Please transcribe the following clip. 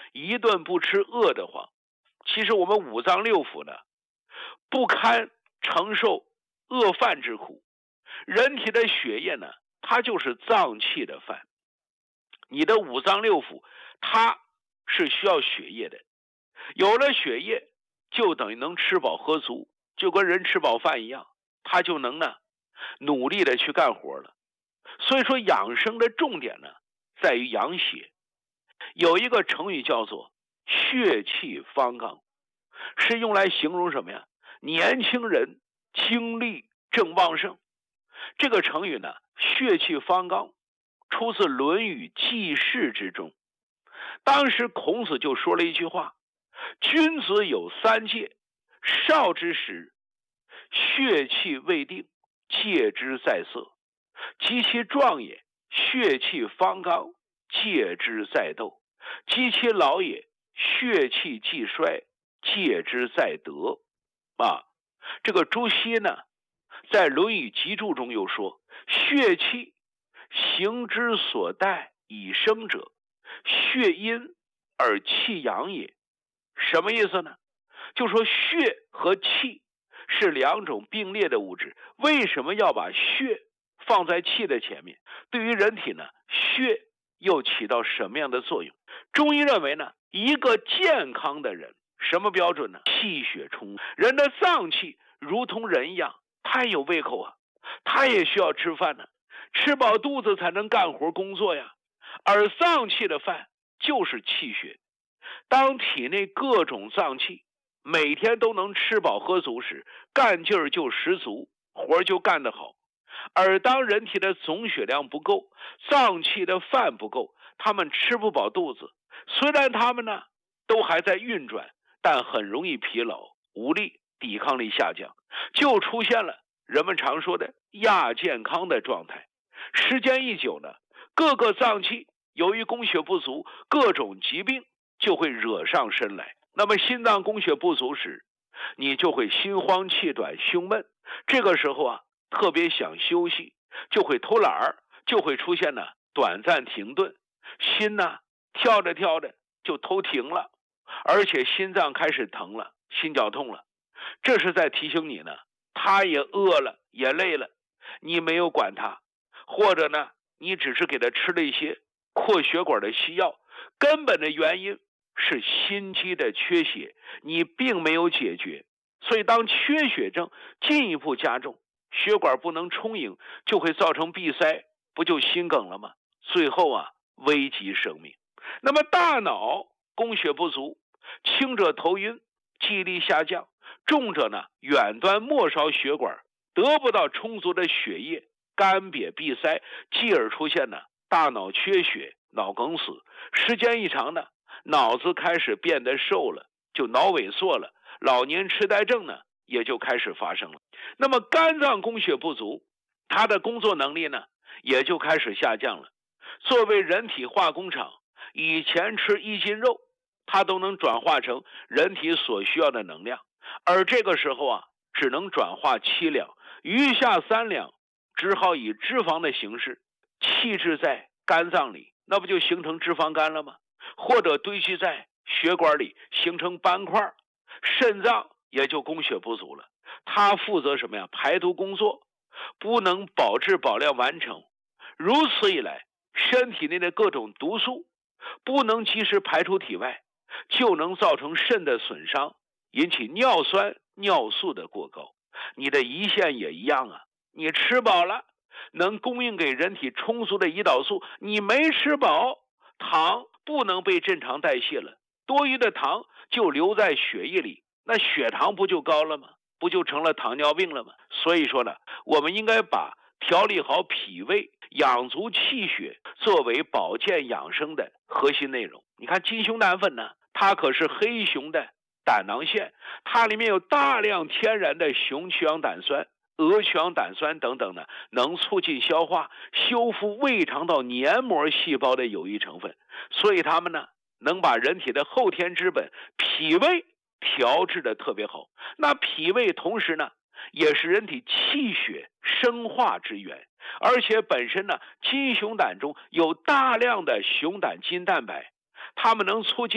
一顿不吃饿得慌。其实我们五脏六腑呢，不堪承受饿饭之苦。人体的血液呢，它就是脏器的饭。你的五脏六腑，它是需要血液的，有了血液，就等于能吃饱喝足，就跟人吃饱饭一样，他就能呢努力的去干活了。所以说养生的重点呢，在于养血。有一个成语叫做血气方刚，是用来形容什么呀？年轻人精力正旺盛。这个成语呢，血气方刚，出自《论语记事》之中。当时孔子就说了一句话：君子有三戒，少之时，血气未定，戒之在色；及其壮也，血气方刚，戒之在斗；及其老也，血气既衰，戒之在德。这个朱熹呢，在《论语集注》中又说：血气，形之所待以生者，血阴而气阳也。什么意思呢？就说血和气是两种并列的物质，为什么要把血放在气的前面？对于人体呢，血又起到什么样的作用？中医认为呢，一个健康的人，什么标准呢？气血充足。人的脏器如同人一样，他也有胃口啊，他也需要吃饭呢，吃饱肚子才能干活工作呀。而脏器的饭就是气血。当体内各种脏器每天都能吃饱喝足时，干劲儿就十足，活就干得好。而当人体的总血量不够，脏器的饭不够，他们吃不饱肚子，虽然他们呢都还在运转，但很容易疲劳无力，抵抗力下降，就出现了人们常说的亚健康的状态。时间一久呢，各个脏器由于供血不足，各种疾病就会惹上身来。那么心脏供血不足时，你就会心慌气短胸闷，这个时候啊，特别想休息，就会偷懒儿，就会出现呢短暂停顿，心呢跳着跳着就偷停了，而且心脏开始疼了，心绞痛了。这是在提醒你呢，他也饿了也累了，你没有管他，或者呢你只是给他吃了一些扩血管的西药，根本的原因是心肌的缺血，你并没有解决。所以当缺血症进一步加重，血管不能充盈，就会造成闭塞，不就心梗了吗？最后啊，危及生命。那么大脑供血不足，轻者头晕，记忆力下降，重者呢远端末梢血管得不到充足的血液，干瘪闭塞，继而出现呢大脑缺血，脑梗死。时间一长呢，脑子开始变得瘦了，就脑萎缩了，老年痴呆症呢也就开始发生了。那么肝脏供血不足，它的工作能力呢也就开始下降了。作为人体化工厂，以前吃1斤肉，它都能转化成人体所需要的能量，而这个时候啊，只能转化7两，余下3两只好以脂肪的形式气滞在肝脏里，那不就形成脂肪肝了吗？或者堆积在血管里形成斑块，肾脏也就供血不足了。它负责什么呀？排毒工作，不能保质保量完成。如此一来，身体内的各种毒素不能及时排出体外，就能造成肾的损伤，引起尿酸尿素的过高。你的胰腺也一样啊，你吃饱了，能供应给人体充足的胰岛素，你没吃饱，糖不能被正常代谢了，多余的糖就留在血液里，那血糖不就高了吗？不就成了糖尿病了吗？所以说呢，我们应该把调理好脾胃，养足气血作为保健养生的核心内容。你看金熊胆粉呢，它可是黑熊的胆囊腺，它里面有大量天然的熊曲氧胆酸、鹅曲氧胆酸等等呢，能促进消化、修复胃肠道黏膜细胞的有益成分，所以它们呢能把人体的后天之本脾胃调制的特别好。那脾胃同时呢也是人体气血生化之源，而且本身呢金熊胆中有大量的熊胆筋蛋白，它们能促进